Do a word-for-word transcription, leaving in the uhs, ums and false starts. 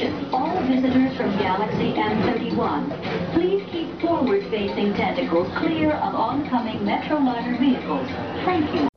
Attention, all visitors from Galaxy M thirty-one. Please keep forward-facing tentacles clear of oncoming Metroliner vehicles. Thank you.